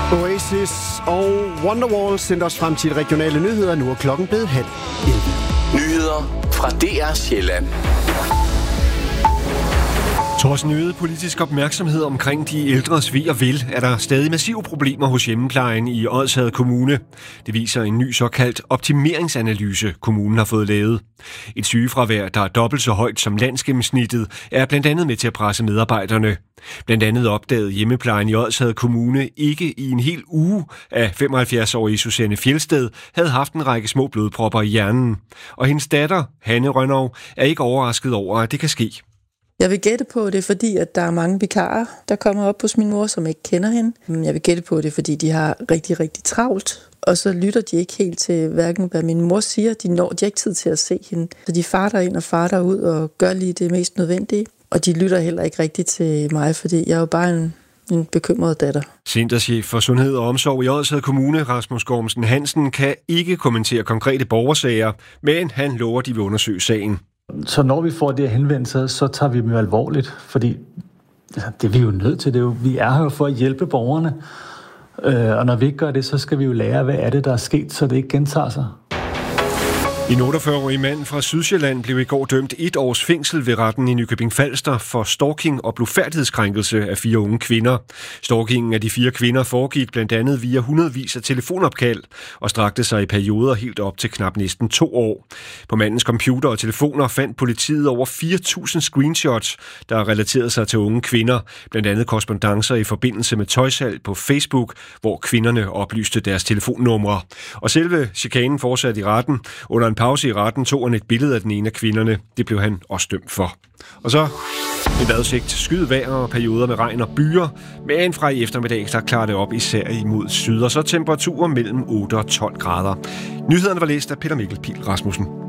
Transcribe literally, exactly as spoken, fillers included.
Oasis og Wonderwall sendte os frem til regionale nyheder. Nu er klokken blevet halv elleve. Nyheder fra D R Sjælland. Trods en øget politisk opmærksomhed omkring de ældres ve og vel, er der stadig massive problemer hos hjemmeplejen i Odsherred Kommune. Det viser en ny såkaldt optimeringsanalyse, kommunen har fået lavet. Et sygefravær, der er dobbelt så højt som landsgennemsnittet, er blandt andet med til at presse medarbejderne. Blandt andet opdagede hjemmeplejen i Odsherred Kommune ikke i en hel uge, at femoghalvfjerds-årige Susanne Fjeldsted havde haft en række små blodpropper i hjernen. Og hendes datter, Hanne Rønnow, er ikke overrasket over, at det kan ske. Jeg vil gætte på det, fordi at der er mange vikarer, der kommer op hos min mor, som ikke kender hende. Jeg vil gætte på det, fordi de har rigtig, rigtig travlt. Og så lytter de ikke helt til hverken, hvad min mor siger. De når de har ikke tid til at se hende. Så de farter ind og farter ud og gør lige det mest nødvendige. Og de lytter heller ikke rigtigt til mig, fordi jeg er jo bare en, en bekymret datter. Centerchef for Sundhed og Omsorg i Odsherred Kommune, Rasmus Gormsen Hansen, kan ikke kommentere konkrete borgersager, men han lover, de vil undersøge sagen. Så når vi får det her henvendelse, så tager vi dem jo alvorligt, fordi det er vi jo nødt til. Det jo, vi er her for at hjælpe borgerne, øh, og når vi ikke gør det, så skal vi jo lære, hvad er det, der er sket, så det ikke gentager sig. En otteogfyrre-årig mand fra Sydsjælland blev i går dømt et års fængsel ved retten i Nykøbing Falster for stalking og blufærdighedskrænkelse af fire unge kvinder. Stalkingen af de fire kvinder foregik blandt andet via hundredvis af telefonopkald og strakte sig i perioder helt op til knap næsten to år. På mandens computer og telefoner fandt politiet over fire tusind screenshots, der relaterede sig til unge kvinder, blandt andet korrespondancer i forbindelse med tøjsalg på Facebook, hvor kvinderne oplyste deres telefonnumre. Og selve chikanen fortsatte i retten. Under en pause i retten tog han et billede af den ene af kvinderne. Det blev han også dømt for. Og så en vejrudsigt. Skyet vejr og perioder med regn og byer. Men fra i eftermiddag, der klarer det op især imod syd. Og så temperaturer mellem otte og tolv grader. Nyhederne var læst af Peter Mikkel Pihl Rasmussen.